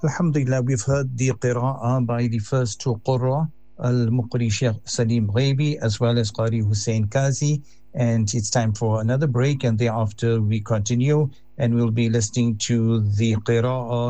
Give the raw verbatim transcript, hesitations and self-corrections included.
Alhamdulillah, we've heard the qira'ah by the first two qurra, Al-Muqri Sheikh Salim Ghaibi as well as Qari Hussein Qazi. And it's time for another break, and thereafter we continue, and we'll be listening to the qira'ah